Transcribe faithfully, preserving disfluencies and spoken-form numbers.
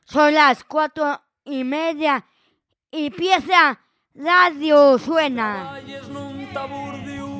Son las cuatro y media y pieza Radio Suena. Treballes nun taburdio